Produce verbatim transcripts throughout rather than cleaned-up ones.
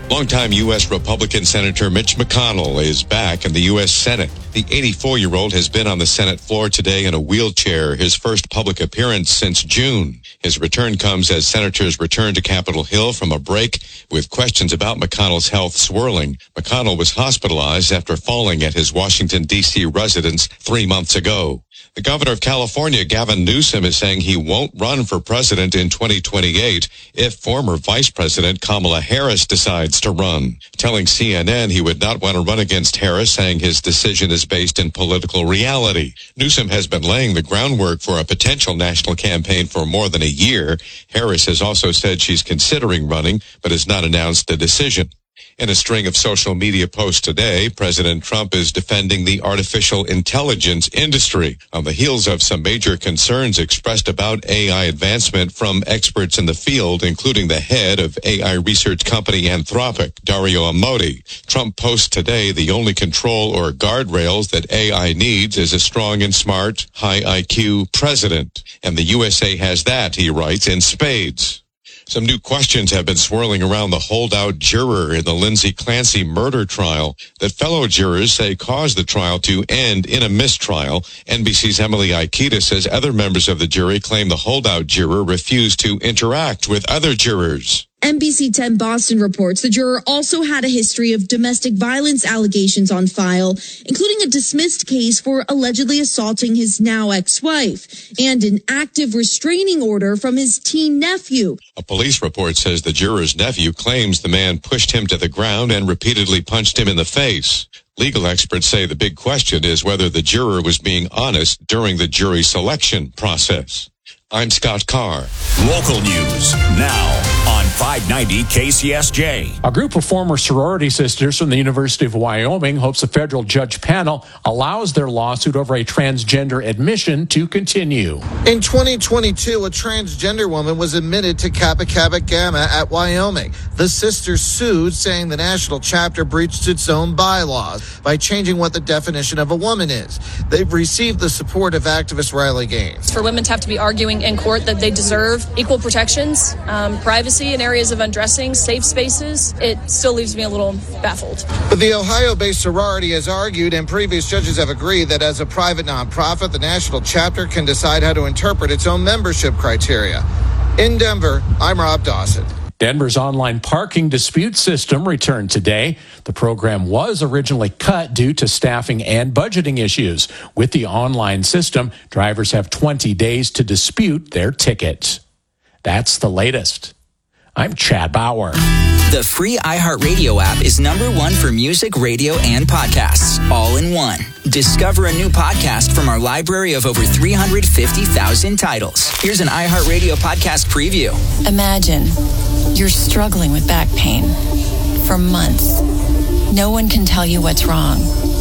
Longtime U S Republican Senator Mitch McConnell is back in the U S Senate. The eighty-four-year-old has been on the Senate floor today in a wheelchair, his first public appearance since June. His return comes as senators return to Capitol Hill from a break with questions about McConnell's health swirling. McConnell was hospitalized after falling at his Washington, D C residence three months ago. The governor of California, Gavin Newsom, is saying he won't run for president in twenty twenty-eight if former Vice President Kamala Harris decides to run. Telling C N N he would not want to run against Harris, saying his decision is based in political reality. Newsom has been laying the groundwork for a potential national campaign for more than a year. Harris has also said she's considering running, but has not announced a decision. In a string of social media posts today, President Trump is defending the artificial intelligence industry on the heels of some major concerns expressed about A I advancement from experts in the field, including the head of A I research company Anthropic, Dario Amodei. Trump posts today the only control or guardrails that A I needs is a strong and smart, high I Q president. And the U S A has that, he writes, in spades. Some new questions have been swirling around the holdout juror in the Lindsay Clancy murder trial that fellow jurors say caused the trial to end in a mistrial. N B C's Emily Aikita says other members of the jury claim the holdout juror refused to interact with other jurors. N B C ten Boston reports the juror also had a history of domestic violence allegations on file, including a dismissed case for allegedly assaulting his now ex-wife and an active restraining order from his teen nephew. A police report says the juror's nephew claims the man pushed him to the ground and repeatedly punched him in the face. Legal experts say the big question is whether the juror was being honest during the jury selection process. I'm Scott Carr. Local news now on five ninety K C S J. A group of former sorority sisters from the University of Wyoming hopes a federal judge panel allows their lawsuit over a transgender admission to continue. In twenty twenty-two, a transgender woman was admitted to Kappa Kappa Gamma at Wyoming. The sisters sued, saying the national chapter breached its own bylaws by changing what the definition of a woman is. They've received the support of activist Riley Gaines. For women to have to be arguing in court that they deserve equal protections, um, privacy in areas of undressing, safe spaces, it still leaves me a little baffled. But the Ohio-based sorority has argued, and previous judges have agreed, that as a private nonprofit, the national chapter can decide how to interpret its own membership criteria. In Denver, I'm Rob Dawson. Denver's online parking dispute system returned today. The program was originally cut due to staffing and budgeting issues. With the online system, drivers have twenty days to dispute their tickets. That's the latest. I'm Chad Bauer. The free iHeartRadio app is number one for music, radio, and podcasts, all in one. Discover a new podcast from our library of over three hundred fifty thousand titles. Here's an iHeartRadio podcast preview. Imagine you're struggling with back pain for months. No one can tell you what's wrong.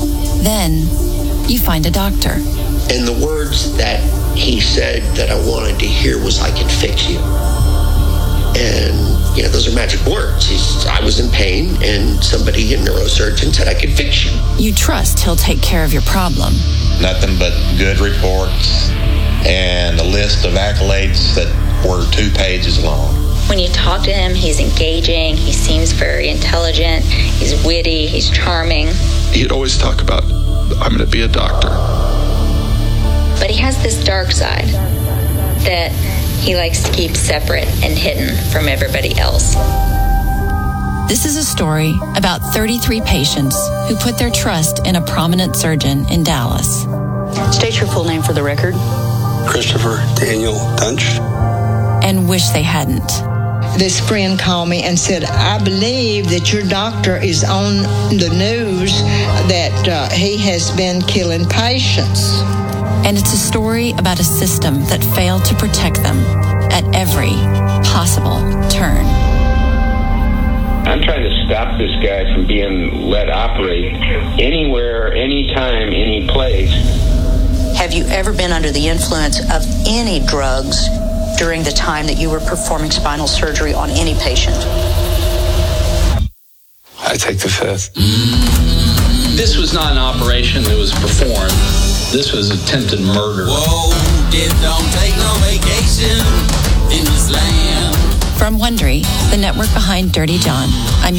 Then you find a doctor. And the words that he said that I wanted to hear was, "I can fix you." And, you know, those are magic words. He's, I was in pain, and somebody, a neurosurgeon, said, "I can fix you." You trust he'll take care of your problem. Nothing but good reports and a list of accolades that were two pages long. When you talk to him, he's engaging, he seems very intelligent, he's witty, he's charming. He'd always talk about, "I'm going to be a doctor." But he has this dark side that he likes to keep separate and hidden from everybody else. This is a story about thirty-three patients who put their trust in a prominent surgeon in Dallas. State your full name for the record. Christopher Daniel Dunch. And wish they hadn't. This friend called me and said, "I believe that your doctor is on the news that uh, he has been killing patients." And it's a story about a system that failed to protect them at every possible turn. I'm trying to stop this guy from being let operate anywhere, anytime, any place. Have you ever been under the influence of any drugs during the time that you were performing spinal surgery on any patient? I take the fifth. This was not an operation that was performed. This was attempted murder. Whoa, Dip don't take no vacation in this land. From Wondery, the network behind Dirty John, I'm